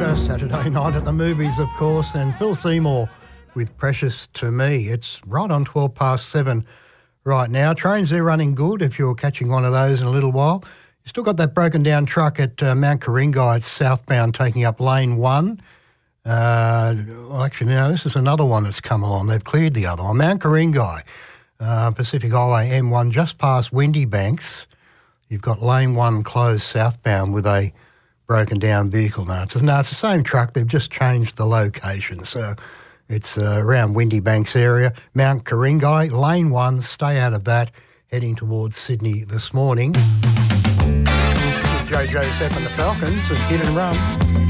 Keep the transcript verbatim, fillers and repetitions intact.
uh, Saturday night at the movies, of course, and Phil Seymour with Precious to Me. It's right on twelve past seven right now. Trains, they're running good if you're catching one of those in a little while. You still got that broken down truck at uh, Mount Karingai. It's southbound, taking up lane one. Uh, well, actually, no, this is another one that's come along. They've cleared the other one. Mount Karingai, uh, Pacific Highway M one, just past Windy Banks. You've got lane one closed southbound with a broken down vehicle. Now it's, no, it's the same truck. They've just changed the location. So it's uh, around Windy Banks area. Mount Karingai, lane one, stay out of that, heading towards Sydney this morning. Joe Joseph and the Falcons and Hit and Run.